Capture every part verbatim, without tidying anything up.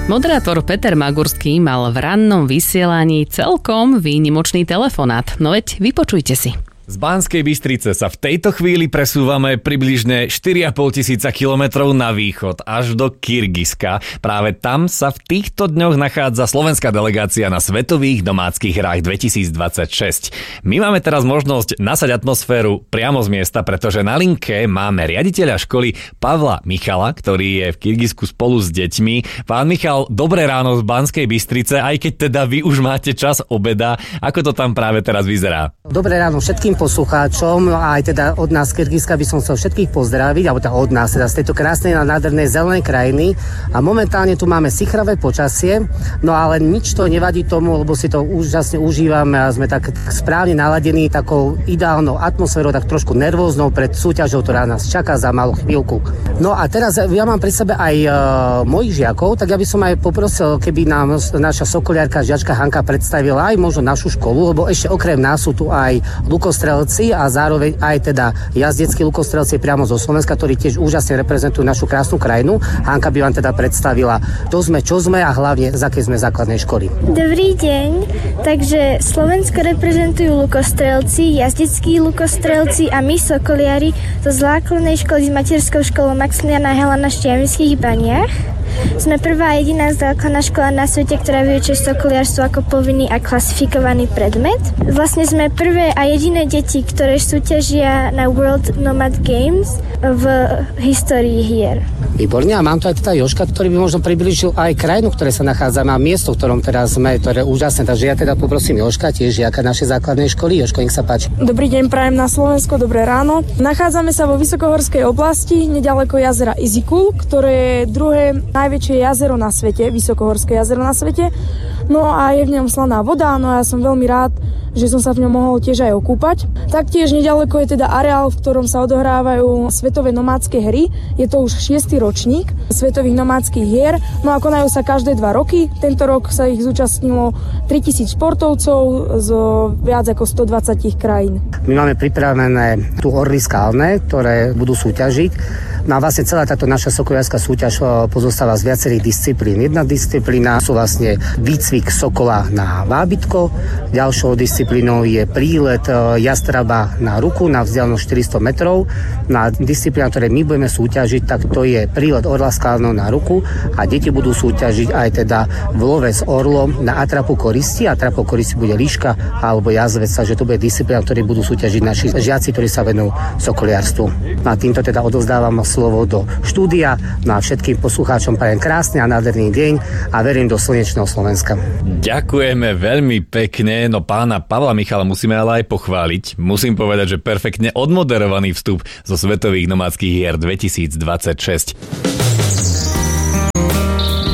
Moderátor Peter Magurský mal v rannom vysielaní celkom výnimočný telefonát. No veď vypočujte si. Z Banskej Bystrice sa v tejto chvíli presúvame približne štyri a pol tisíca kilometrov na východ až do Kyrgyzska. Práve tam sa v týchto dňoch nachádza slovenská delegácia na Svetových domáckych hrách dvetisícdvadsaťšesť. My máme teraz možnosť nasať atmosféru priamo z miesta, pretože na linke máme riaditeľa školy Pavla Michala, ktorý je v Kyrgyzsku spolu s deťmi. Pán Michal, dobré ráno z Banskej Bystrice, aj keď teda vy už máte čas obeda. Ako to tam práve teraz vyzerá? Dobré ráno všetkým poslucháčom a aj teda od nás z Kyrgyzska by som chcel všetkých pozdraviť, alebo teda od nás, teda z tejto krásnej a nádhernej zelenej krajiny. A momentálne tu máme sichravé počasie, no ale nič to nevadí tomu, lebo si to úžasne užívame a sme tak správne naladení takou ideálnou atmosférou, tak trošku nervóznou pred súťažou, ktorá nás čaká za malú chvíľku. No a teraz ja mám pri sebe aj uh, mojich žiakov, tak ja by som aj poprosil, keby nám naša sokoliarka žiačka Hanka predstavila aj možno našu školu, lebo ešte okrem nás sú tu aj lukostrelci a zároveň aj teda jazdeckí lukostrelci priamo zo Slovenska, ktorí tiež úžasne reprezentujú našu krásnu krajinu. Hanka by vám teda predstavila, to sme, čo sme a hlavne z akej sme základnej školy. Dobrý deň, takže Slovensko reprezentujú lukostrelci, jazdeckí lukostrelci a my sokoliari zo základnej školy s materskou školou Maximiliana Helena v Štiavnických Baniach. Sme prvá a jediná základná škola na svete, ktorá vyučuje sokoliarstvo ako povinný a klasifikovaný predmet. Vlastne sme prvé a jediné deti, ktoré súťažia na World Nomad Games v histórii hier. Výborne, a mám tu aj teda Jožka, ktorý by možno priblížil aj krajinu, ktoré sa nachádzame a miesto, v ktorom teraz sme, ktoré je úžasné. Takže ja teda poprosím Jožka, tiež žiaka našej základnej školy. Jožko, nech sa páči. Dobrý deň, prajem na Slovensko, dobré ráno. Nachádzame sa vo vysokohorskej oblasti, nedaleko jazera Izikul, ktoré je druhé najväčšie jazero na svete, vysokohorské jazero na svete. No a je v ňom slaná voda, no a ja som veľmi rád, že som sa v ňom mohol tiež aj okúpať. Taktiež nedaleko je teda areál, v ktorom sa odohrávajú svetové nomádske hry. Je to už šiesty ročník svetových nomádskych hier. No a konajú sa každé dva roky. Tento rok sa ich zúčastnilo tritisíc športovcov z viac ako stodvadsať krajín. My máme pripravené tu orly skalné, ktoré budú súťažiť. No a vlastne celá táto naša sokoliarská súťaž pozostáva z viacerých disciplín. Jedna disciplína sú vlastne výcvik sokola na vábitko, ďalšou disciplínou je prílet jastraba na ruku na vzdialenosť štyristo metrov. No a disciplína, ktoré my budeme súťažiť, tak to je prílet orla skalného na ruku a deti budú súťažiť aj teda v love s orlom na atrapu koristi. Atrapu koristi bude líška alebo jazvec, takže to bude disciplína, ktorej budú súťažiť naši žiaci, ktorí sa venujú sokoliarstvu. No a týmto teda odovzdávam slovo do štúdia. No a všetkým poslucháčom prajem krásny a nádherný deň a verím do slnečného Slovenska. Ďakujeme veľmi pekne, no pána Pavla Michala musíme ale aj pochváliť. Musím povedať, že perfektne odmoderovaný vstup zo Svetových nomádskych hier dvetisícdvadsaťšesť.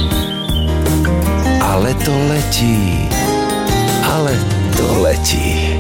Ale to letí, ale to letí.